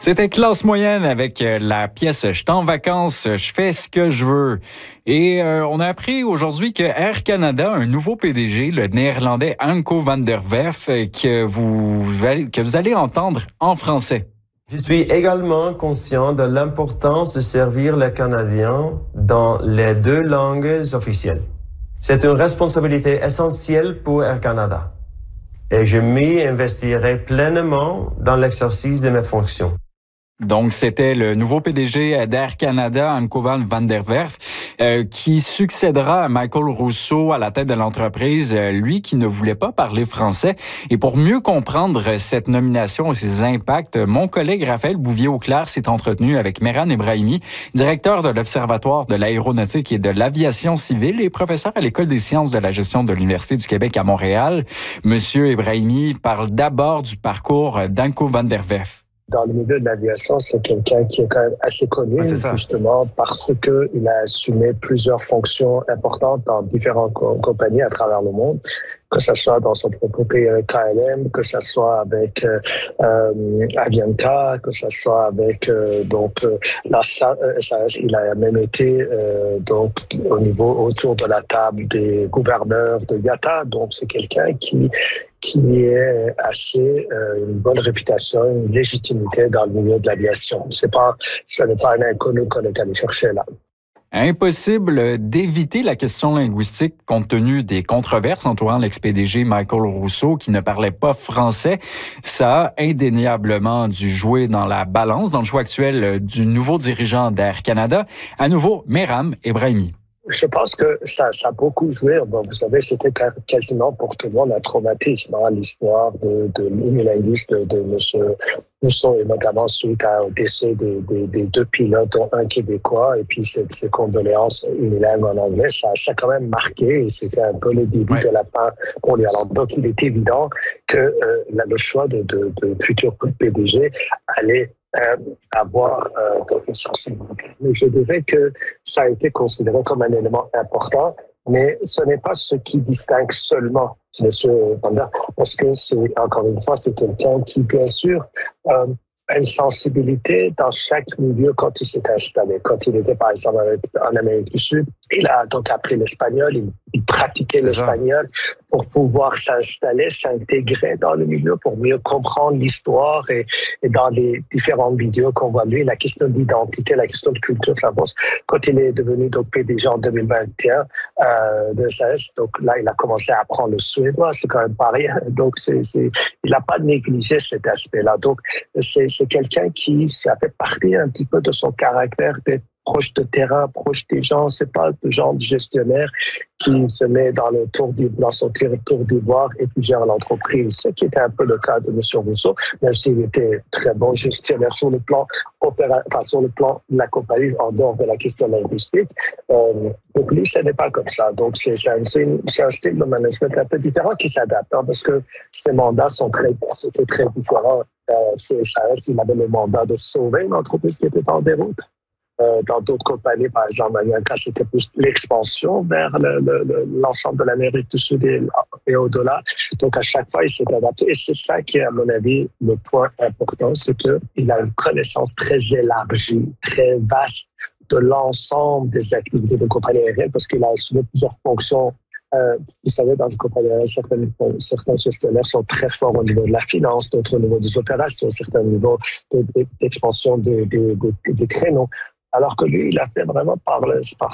C'était Classe Moyenne avec la pièce « Je suis en vacances, je fais ce que je veux ». Et on a appris aujourd'hui que Air Canada a un nouveau PDG, le néerlandais Anko van der Werf, que vous allez entendre en français. Je suis également conscient de l'importance de servir les Canadiens dans les deux langues officielles. C'est une responsabilité essentielle pour Air Canada et je m'y investirai pleinement dans l'exercice de mes fonctions. Donc, c'était le nouveau PDG d'Air Canada, Anko van der Werf, qui succédera à Michael Rousseau à la tête de l'entreprise, lui qui ne voulait pas parler français. Et pour mieux comprendre cette nomination et ses impacts, mon collègue Raphaël Bouvier-Auclair s'est entretenu avec Mehran Ebrahimi, directeur de l'Observatoire de l'aéronautique et de l'aviation civile et professeur à l'École des sciences de la gestion de l'Université du Québec à Montréal. Monsieur Ebrahimi parle d'abord du parcours d'Anko van der Werf. Dans le milieu de l'aviation, c'est quelqu'un qui est quand même assez connu, justement, parce qu'il a assumé plusieurs fonctions importantes dans différentes compagnies à travers le monde, que ce soit dans son propre pays avec KLM, que ce soit avec Avianca, que ce soit avec la SAS. Il a même été donc au niveau autour de la table des gouverneurs de IATA. Donc c'est quelqu'un qui est assez une bonne réputation, une légitimité dans le milieu de l'aviation. Ce n'est pas un inconnu qu'on est allé chercher là. Impossible d'éviter la question linguistique compte tenu des controverses entourant l'ex-PDG Michael Rousseau qui ne parlait pas français. Ça a indéniablement dû jouer dans la balance, dans le choix actuel du nouveau dirigeant d'Air Canada. À nouveau, Mehran Ebrahimi. Je pense que ça a beaucoup joué. Bon, vous savez, c'était quasiment pour tout le monde un traumatisme, l'histoire de l'unilinguiste de M. Rousseau, et notamment suite au décès des deux pilotes, dont un québécois, et puis ces condoléances unilingues en anglais, ça a quand même marqué, et c'était un peu le début de la fin pour lui. Alors, donc, il est évident que le choix de futur PDG allait avoir une sensibilité. Mais je dirais que ça a été considéré comme un élément important, mais ce n'est pas ce qui distingue seulement M. Vander, parce que encore une fois, c'est quelqu'un qui, bien sûr, a une sensibilité dans chaque milieu quand il s'est installé. Quand il était, par exemple, en Amérique du Sud, il a donc appris l'espagnol, il pratiquait l'espagnol pour pouvoir s'intégrer dans le milieu, pour mieux comprendre l'histoire et dans les différentes vidéos qu'on voit lui, la question d'identité, la question de culture, ça pose. Quand il est devenu donc PDG en 2021 de SAS, donc là, il a commencé à apprendre le suédois, c'est quand même pas rien. Donc, il n'a pas négligé cet aspect-là. Donc, c'est quelqu'un ça fait partie un petit peu de son caractère d'être proche de terrain, proche des gens. C'est pas le genre de gestionnaire qui se met dans son tour d'ivoire et puis gère l'entreprise. Ce qui était un peu le cas de M. Rousseau, même s'il était très bon gestionnaire sur le plan sur le plan de la compagnie, en dehors de la question linguistique. Donc lui, ce n'est pas comme ça. Donc c'est un style de management un peu différent qui s'adapte, parce que ses mandats c'était très différents. Chez SAS, il avait le mandat de sauver une entreprise qui était en déroute. Dans d'autres compagnies, par exemple, Avianca, c'était plus l'expansion vers l'ensemble de l'Amérique du Sud et au-delà. Donc, à chaque fois, il s'est adapté. Et c'est ça qui est, à mon avis, le point important, c'est qu'il a une connaissance très élargie, très vaste de l'ensemble des activités de compagnie aérienne, parce qu'il a assumé plusieurs fonctions. Vous savez, dans une compagnie aérienne, certains gestionnaires sont très forts au niveau de la finance, d'autres au niveau des opérations, certains niveaux d'expansion des créneaux. Alors que lui, il a fait vraiment par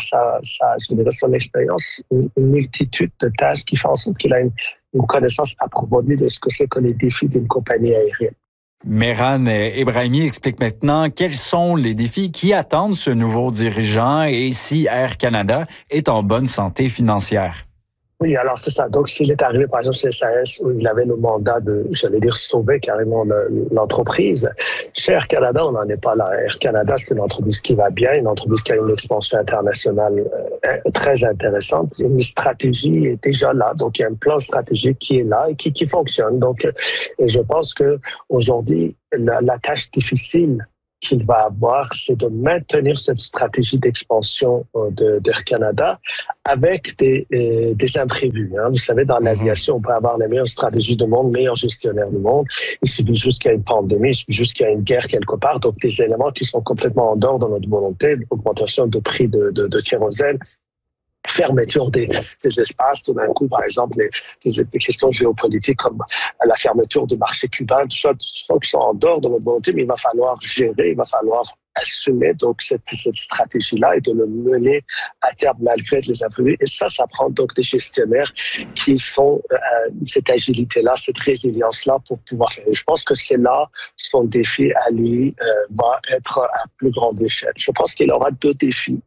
son expérience une multitude de tâches qui font en sorte qu'il a une connaissance approfondie de ce que c'est que les défis d'une compagnie aérienne. Mehran Ebrahimi explique maintenant quels sont les défis qui attendent ce nouveau dirigeant et si Air Canada est en bonne santé financière. Oui, alors c'est ça. Donc, s'il est arrivé, par exemple, chez SAS, où il avait le mandat de, sauver carrément l'entreprise, chez Air Canada, on n'en est pas là. Air Canada, c'est une entreprise qui va bien, une entreprise qui a une expansion internationale très intéressante. Une stratégie est déjà là. Donc, il y a un plan stratégique qui est là et qui fonctionne. Donc, et je pense que aujourd'hui, la tâche difficile qu'il va avoir, c'est de maintenir cette stratégie d'expansion d'Air Canada avec des imprévus. Hein. Vous savez, dans l'aviation, on peut avoir la meilleure stratégie du monde, meilleur gestionnaire du monde. Il suffit juste qu'il y ait une pandémie, il suffit juste qu'il y ait une guerre quelque part. Donc, des éléments qui sont complètement en dehors de notre volonté, augmentation de prix de kérosène, fermeture des espaces, tout d'un coup, par exemple, des questions géopolitiques comme la fermeture du marché cubain, tout ça qui sont en dehors de notre volonté, mais il va falloir gérer, il va falloir assumer donc cette stratégie-là et de le mener à terme malgré les imprévus. Et ça prend donc des gestionnaires qui sont cette agilité-là, cette résilience-là pour pouvoir faire. Et je pense que c'est là son défi à lui va être à plus grande échelle. Je pense qu'il aura 2 défis.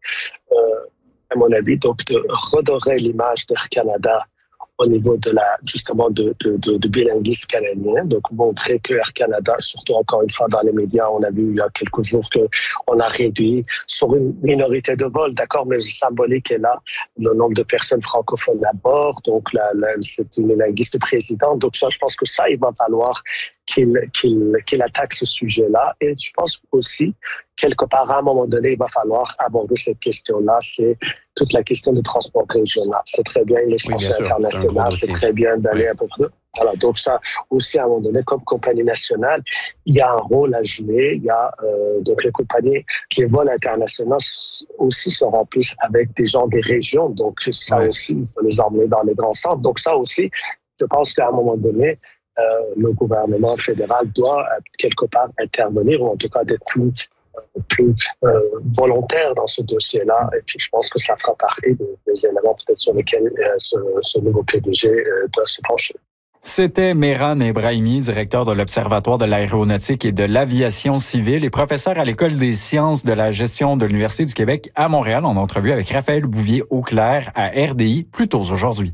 À mon avis, donc de redorer l'image d'Air Canada au niveau de justement de bilinguisme canadien, donc montrer que Air Canada, surtout encore une fois dans les médias, on a vu il y a quelques jours qu'on a réduit sur une minorité de vols, d'accord, mais le symbolique est là, le nombre de personnes francophones à bord, donc c'est une bilinguiste président, donc ça, je pense que ça, il va falloir qu'il attaque ce sujet-là, et je pense aussi quelque part, à un moment donné, il va falloir aborder cette question-là. C'est toute la question du transport régional. C'est très bien l'expansion internationale, c'est très bien d'aller à peu près. Voilà, donc ça aussi, à un moment donné, comme compagnie nationale, il y a un rôle à jouer. Il y a donc les vols internationaux aussi se remplissent avec des gens des régions. Donc ça aussi, il faut les emmener dans les grands centres. Donc ça aussi, je pense qu'à un moment donné, le gouvernement fédéral doit quelque part intervenir, ou en tout cas d'être plus volontaire dans ce dossier-là. Et puis, je pense que ça fera partie des éléments peut-être sur lesquels ce nouveau PDG doit se pencher. C'était Mehran Ebrahimi, directeur de l'Observatoire de l'aéronautique et de l'aviation civile et professeur à l'École des sciences de la gestion de l'Université du Québec à Montréal, en entrevue avec Raphaël Bouvier-Auclair à RDI plus tôt aujourd'hui.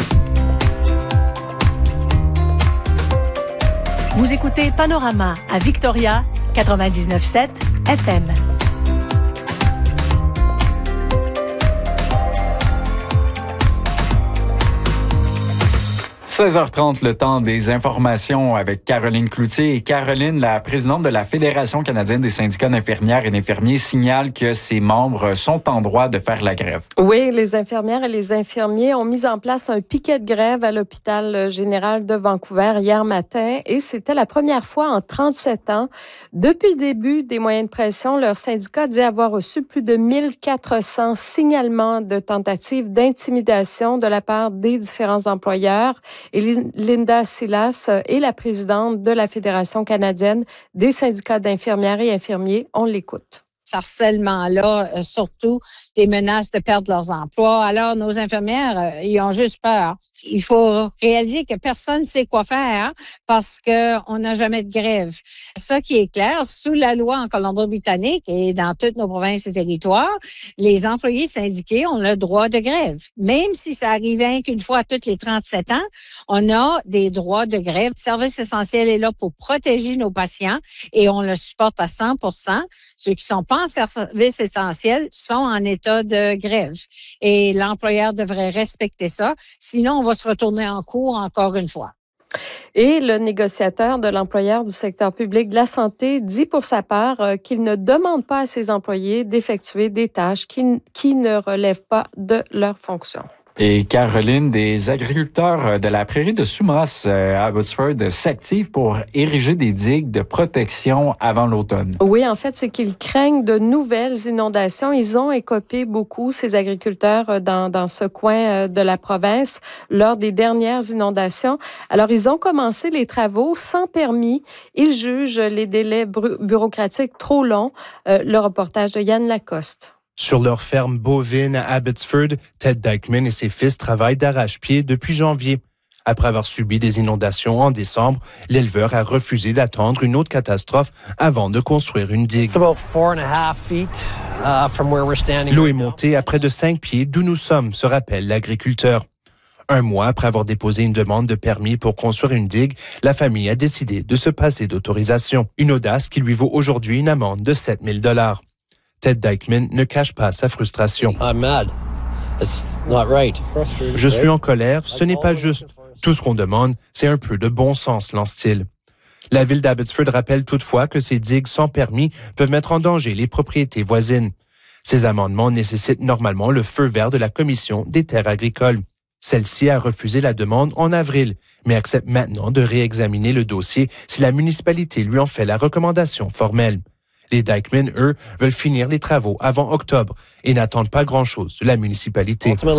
Vous écoutez Panorama à Victoria, 99.7 FM. 16h30, le temps des informations avec Caroline Cloutier. Et Caroline, la présidente de la Fédération canadienne des syndicats d'infirmières et d'infirmiers, signale que ses membres sont en droit de faire la grève. Oui, les infirmières et les infirmiers ont mis en place un piquet de grève à l'hôpital général de Vancouver hier matin et c'était la première fois en 37 ans. Depuis le début des moyens de pression, leur syndicat dit avoir reçu plus de 1400 signalements de tentatives d'intimidation de la part des différents employeurs. Et Linda Silas est la présidente de la Fédération canadienne des syndicats d'infirmières et infirmiers. On l'écoute. Ce harcèlement-là, surtout des menaces de perdre leurs emplois. Alors, nos infirmières, ils ont juste peur. Il faut réaliser que personne ne sait quoi faire parce qu'on n'a jamais de grève. Ça qui est clair, sous la loi en Colombie-Britannique et dans toutes nos provinces et territoires, les employés syndiqués ont le droit de grève. Même si ça arrivait qu'une fois toutes les 37 ans, on a des droits de grève. Le service essentiel est là pour protéger nos patients et on le supporte à 100%. Ceux qui sont pas en service essentiel sont en état de grève. Et l'employeur devrait respecter ça. Sinon, on va se retourner en cours encore une fois. Et le négociateur de l'employeur du secteur public de la santé dit pour sa part qu'il ne demande pas à ses employés d'effectuer des tâches qui ne relèvent pas de leurs fonctions. Et Caroline, des agriculteurs de la prairie de Sumas à Abbotsford s'activent pour ériger des digues de protection avant l'automne. Oui, en fait, c'est qu'ils craignent de nouvelles inondations. Ils ont écopé beaucoup, ces agriculteurs, dans ce coin de la province lors des dernières inondations. Alors, ils ont commencé les travaux sans permis. Ils jugent les délais bureaucratiques trop longs. Le reportage de Yann Lacoste. Sur leur ferme bovine à Abbotsford, Ted Dykeman et ses fils travaillent d'arrache-pied depuis janvier. Après avoir subi des inondations en décembre, l'éleveur a refusé d'attendre une autre catastrophe avant de construire une digue. L'eau est montée à près de 5 pieds d'où nous sommes, se rappelle l'agriculteur. Un mois après avoir déposé une demande de permis pour construire une digue, la famille a décidé de se passer d'autorisation. Une audace qui lui vaut aujourd'hui une amende de 7 000 $. Ted Dykeman ne cache pas sa frustration. Je suis en colère, ce n'est pas juste. Tout ce qu'on demande, c'est un peu de bon sens, lance-t-il. La ville d'Abbotsford rappelle toutefois que ces digues sans permis peuvent mettre en danger les propriétés voisines. Ces amendements nécessitent normalement le feu vert de la Commission des terres agricoles. Celle-ci a refusé la demande en avril, mais accepte maintenant de réexaminer le dossier si la municipalité lui en fait la recommandation formelle. Les Dykemen, eux, veulent finir les travaux avant octobre et n'attendent pas grand-chose de la municipalité. On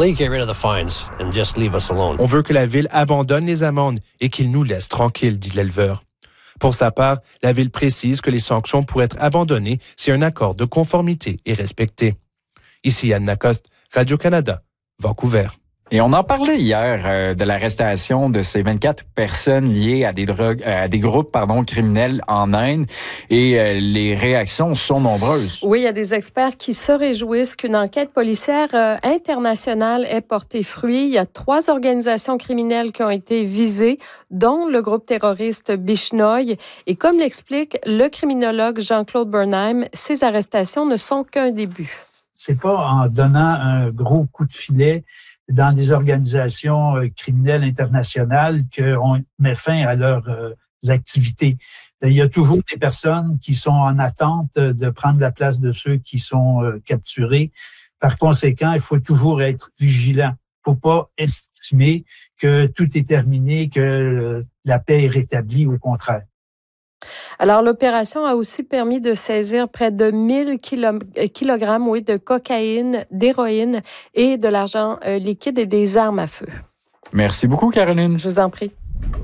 veut que la ville abandonne les amendes et qu'il nous laisse tranquilles, dit l'éleveur. Pour sa part, la ville précise que les sanctions pourraient être abandonnées si un accord de conformité est respecté. Ici Yann Lacoste, Radio-Canada, Vancouver. Et on en parlait hier de l'arrestation de ces 24 personnes liées à des groupes criminels en Inde et les réactions sont nombreuses. Oui, il y a des experts qui se réjouissent qu'une enquête policière internationale ait porté fruit. Il y a 3 organisations criminelles qui ont été visées, dont le groupe terroriste Bishnoi. Et comme l'explique le criminologue Jean-Claude Bernheim, ces arrestations ne sont qu'un début. C'est pas en donnant un gros coup de filet dans des organisations criminelles internationales qu'on met fin à leurs activités. Il y a toujours des personnes qui sont en attente de prendre la place de ceux qui sont capturés. Par conséquent, il faut toujours être vigilant. Il ne faut pas estimer que tout est terminé, que la paix est rétablie, au contraire. Alors, l'opération a aussi permis de saisir près de 1000 kilogrammes de cocaïne, d'héroïne et de l'argent liquide et des armes à feu. Merci beaucoup, Caroline. Je vous en prie.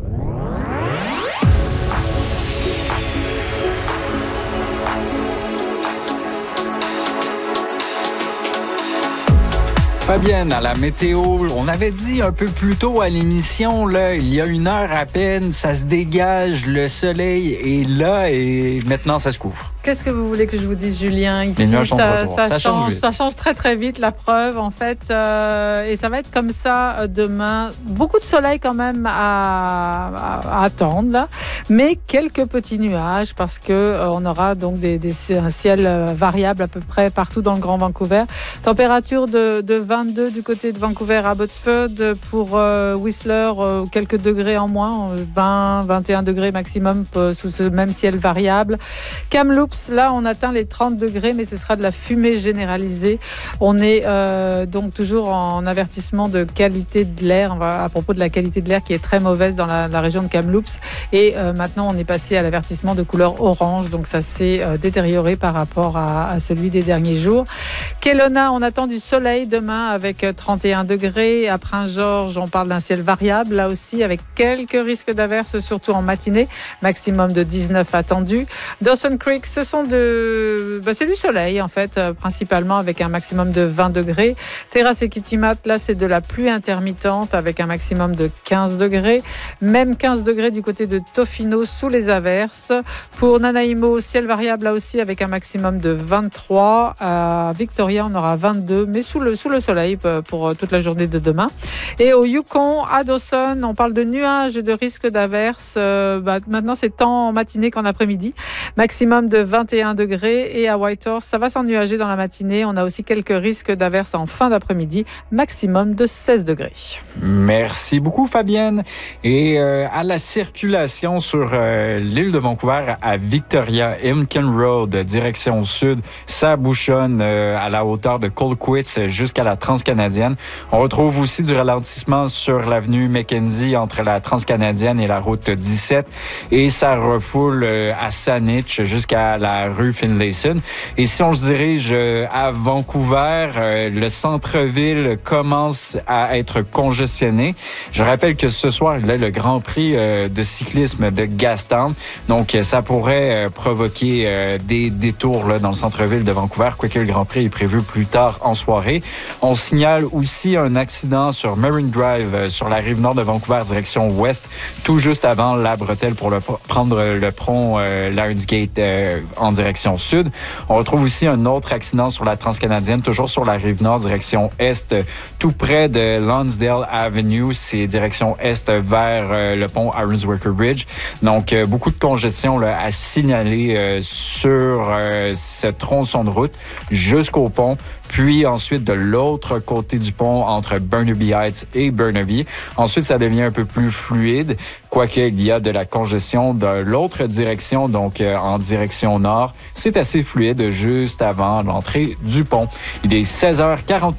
Fabienne, à la météo, on avait dit un peu plus tôt à l'émission, là, il y a 1 heure à peine, ça se dégage, le soleil est là et maintenant ça se couvre. Qu'est-ce que vous voulez que je vous dise, Julien? Ici, ça change très, très vite, la preuve, en fait. Et ça va être comme ça demain. Beaucoup de soleil quand même à attendre, là. Mais quelques petits nuages parce que on aura donc un ciel variable à peu près partout dans le Grand Vancouver. Température de 22 du côté de Vancouver à Abbotsford. Pour Whistler, quelques degrés en moins, 20, 21 degrés maximum sous ce même ciel variable. Kamloops, là, on atteint les 30 degrés, mais ce sera de la fumée généralisée. On est donc toujours en avertissement de qualité de l'air, à propos de la qualité de l'air qui est très mauvaise dans la région de Kamloops. Et maintenant, on est passé à l'avertissement de couleur orange, donc ça s'est détérioré par rapport à celui des derniers jours. Kelowna, on attend du soleil demain avec 31 degrés. À Prince-Georges, on parle d'un ciel variable, là aussi, avec quelques risques d'averses, surtout en matinée. Maximum de 19 attendus. Dawson Creek, c'est du soleil, en fait, principalement avec un maximum de 20 degrés. Terrace et Kitimat, là, c'est de la pluie intermittente avec un maximum de 15 degrés. Même 15 degrés du côté de Tofino sous les averses. Pour Nanaimo, ciel variable, là aussi, avec un maximum de 23. À Victoria, on aura 22, mais sous le soleil pour toute la journée de demain. Et au Yukon, à Dawson, on parle de nuages et de risques d'averses. Maintenant, c'est tant en matinée qu'en après-midi. Maximum de 21 degrés. Et à Whitehorse, ça va s'ennuager dans la matinée. On a aussi quelques risques d'averses en fin d'après-midi. Maximum de 16 degrés. Merci beaucoup, Fabienne. Et à la circulation sur l'île de Vancouver à Victoria, Imken Road, direction sud, ça bouchonne à la hauteur de Colquitt jusqu'à la Transcanadienne. On retrouve aussi du ralentissement sur l'avenue Mackenzie entre la Transcanadienne et la route 17. Et ça refoule à Saanich jusqu'à la rue Finlayson. Et si on se dirige à Vancouver, le centre-ville commence à être congestionné. Je rappelle que ce soir, il y a le Grand Prix de cyclisme de Gastown. Donc, ça pourrait provoquer des détours là, dans le centre-ville de Vancouver, quoique le Grand Prix est prévu plus tard en soirée. On signale aussi un accident sur Marine Drive, sur la rive nord de Vancouver, direction ouest, tout juste avant la bretelle pour prendre le pont Lionsgate en direction sud. On retrouve aussi un autre accident sur la Transcanadienne, toujours sur la rive nord, direction est, tout près de Lonsdale Avenue. C'est direction est vers le pont Ironsworth Bridge. Donc, beaucoup de congestion là, à signaler sur ce tronçon de route jusqu'au pont. Puis ensuite, de l'autre l'autre côté du pont entre Burnaby Heights et Burnaby. Ensuite, ça devient un peu plus fluide, quoique il y a de la congestion de l'autre direction, donc en direction nord. C'est assez fluide juste avant l'entrée du pont. Il est 16h40.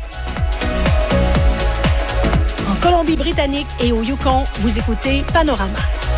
En Colombie-Britannique et au Yukon, vous écoutez Panorama.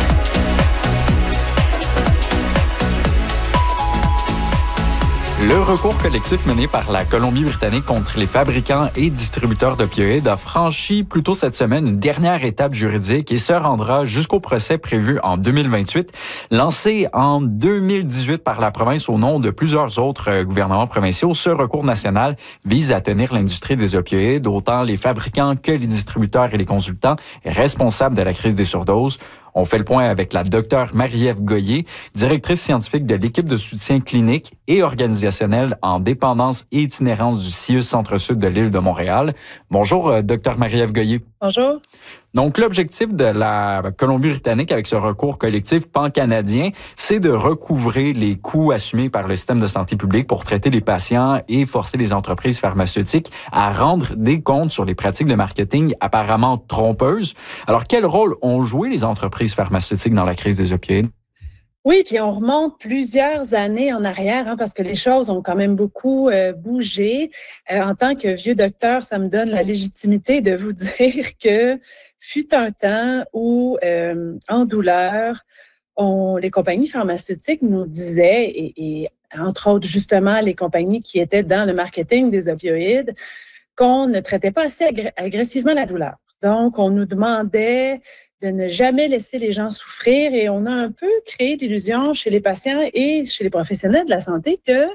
Le recours collectif mené par la Colombie-Britannique contre les fabricants et distributeurs d'opioïdes a franchi plus tôt cette semaine une dernière étape juridique et se rendra jusqu'au procès prévu en 2028. Lancé en 2018 par la province au nom de plusieurs autres gouvernements provinciaux, ce recours national vise à tenir l'industrie des opioïdes, autant les fabricants que les distributeurs et les consultants responsables de la crise des surdoses. On fait le point avec la docteure Marie-Ève Goyer, directrice scientifique de l'équipe de soutien clinique et organisationnel en dépendance et itinérance du CIUS Centre-Sud de l'île de Montréal. Bonjour, docteure Marie-Ève Goyer. Bonjour. Donc, l'objectif de la Colombie-Britannique avec ce recours collectif pan-canadien, c'est de recouvrer les coûts assumés par le système de santé publique pour traiter les patients et forcer les entreprises pharmaceutiques à rendre des comptes sur les pratiques de marketing apparemment trompeuses. Alors, quel rôle ont joué les entreprises pharmaceutiques dans la crise des opioïdes? Oui, puis on remonte plusieurs années en arrière, parce que les choses ont quand même beaucoup bougé. En tant que vieux docteur, ça me donne la légitimité de vous dire que fut un temps où, en douleur, les compagnies pharmaceutiques nous disaient, et entre autres justement les compagnies qui étaient dans le marketing des opioïdes, qu'on ne traitait pas assez agressivement la douleur. Donc, on nous demandait de ne jamais laisser les gens souffrir et on a un peu créé l'illusion chez les patients et chez les professionnels de la santé que,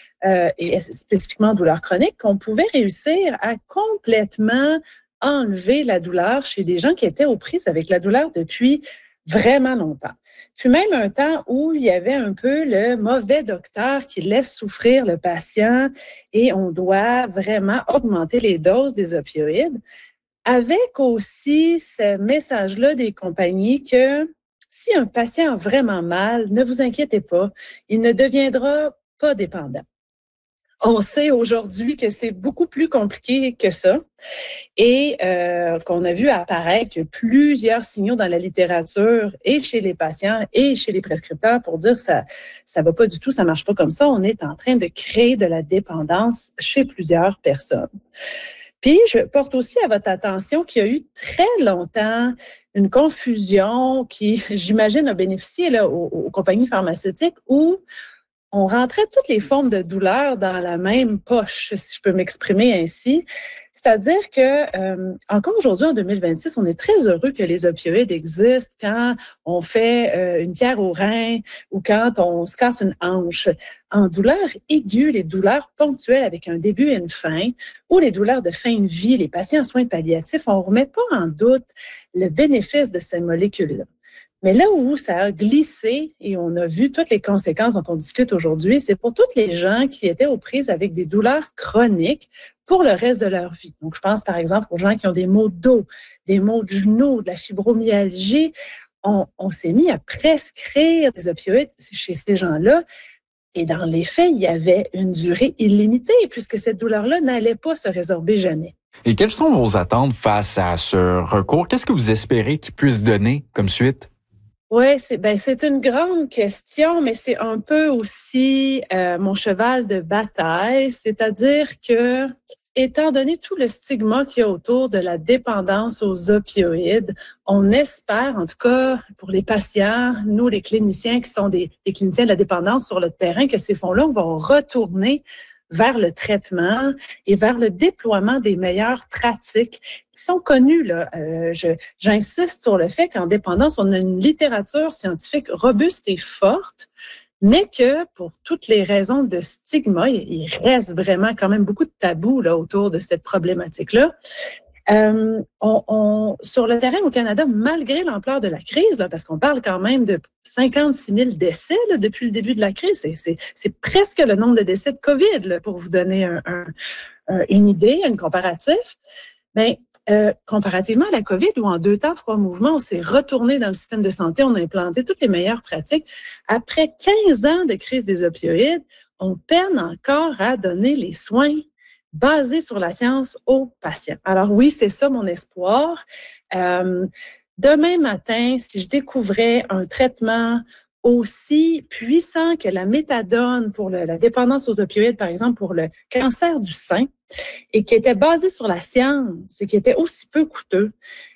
et spécifiquement douleur chronique, qu'on pouvait réussir à complètement enlever la douleur chez des gens qui étaient aux prises avec la douleur depuis vraiment longtemps. Il fut même un temps où il y avait un peu le mauvais docteur qui laisse souffrir le patient et on doit vraiment augmenter les doses des opioïdes. Avec aussi ce message-là des compagnies que si un patient a vraiment mal, ne vous inquiétez pas, il ne deviendra pas dépendant. On sait aujourd'hui que c'est beaucoup plus compliqué que ça et qu'on a vu apparaître plusieurs signaux dans la littérature et chez les patients et chez les prescripteurs pour dire ça va pas du tout, ça marche pas comme ça. On est en train de créer de la dépendance chez plusieurs personnes. Puis, je porte aussi à votre attention qu'il y a eu très longtemps une confusion qui, j'imagine, a bénéficié là, aux compagnies pharmaceutiques où on rentrait toutes les formes de douleur dans la même poche, si je peux m'exprimer ainsi. C'est-à-dire que encore aujourd'hui, en 2026, on est très heureux que les opioïdes existent quand on fait une pierre au rein ou quand on se casse une hanche. En douleur aiguë, les douleurs ponctuelles avec un début et une fin, ou les douleurs de fin de vie, les patients en soins palliatifs, on ne remet pas en doute le bénéfice de ces molécules-là. Mais là où ça a glissé, et on a vu toutes les conséquences dont on discute aujourd'hui, c'est pour toutes les gens qui étaient aux prises avec des douleurs chroniques pour le reste de leur vie. Donc, je pense par exemple aux gens qui ont des maux de dos, des maux de genoux, de la fibromyalgie. On s'est mis à prescrire des opioïdes chez ces gens-là. Et dans les faits, il y avait une durée illimitée puisque cette douleur-là n'allait pas se résorber jamais. Et quelles sont vos attentes face à ce recours? Qu'est-ce que vous espérez qu'il puisse donner comme suite? Oui, c'est une grande question, mais c'est un peu aussi mon cheval de bataille, c'est-à-dire que, étant donné tout le stigma qu'il y a autour de la dépendance aux opioïdes, on espère, en tout cas pour les patients, nous les cliniciens qui sont des cliniciens de la dépendance sur le terrain, que ces fonds-là vont retourner vers le traitement et vers le déploiement des meilleures pratiques qui sont connues. Là. J'insiste sur le fait qu'en dépendance, on a une littérature scientifique robuste et forte, mais que pour toutes les raisons de stigma, il reste vraiment quand même beaucoup de tabous là, autour de cette problématique-là. Sur le terrain au Canada, malgré l'ampleur de la crise, là, parce qu'on parle quand même de 56 000 décès là, depuis le début de la crise, c'est presque le nombre de décès de COVID, là, pour vous donner une idée, un comparatif. Mais comparativement à la COVID, où en 2 temps, 3 mouvements, on s'est retourné dans le système de santé, on a implanté toutes les meilleures pratiques. Après 15 ans de crise des opioïdes, on peine encore à donner les soins basé sur la science aux patients. Alors oui, c'est ça mon espoir. Demain matin, si je découvrais un traitement aussi puissant que la méthadone pour la dépendance aux opioïdes, par exemple pour le cancer du sein, et qui était basé sur la science et qui était aussi peu coûteux,